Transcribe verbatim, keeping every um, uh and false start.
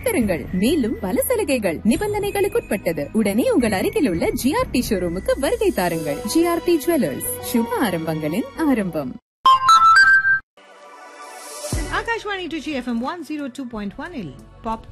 பெறுங்கள். மேலும் பல சலுகைகள் நிபந்தனைகளுக்குட்பட்டது. உடனே உங்கள் அருகில் உள்ள ஜிஆர்டி ஷோரூமுக்கு வருகை தாருங்கள். ஜிஆர்டி ஜுவல்லர்ஸ், சுப ஆரம்பங்களின் ஆரம்பம். Akashvani to ji F M one oh two point one ill pop